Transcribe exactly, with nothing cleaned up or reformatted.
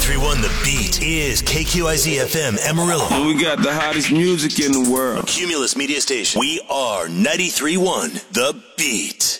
ninety-three point one The Beat is K Q I Z F M Amarillo. And we got the hottest music in the world. Cumulus Media Station. We are ninety-three point one The Beat.